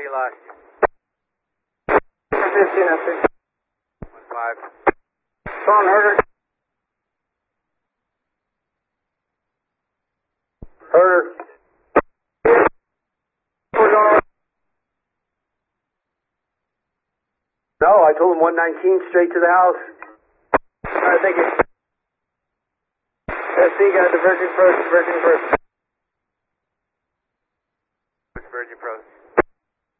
you lost? 15 after. 1-5. Phone Herder. Herder. No, I told him 119 straight to the house. Alright, thank you. SC got diverging first.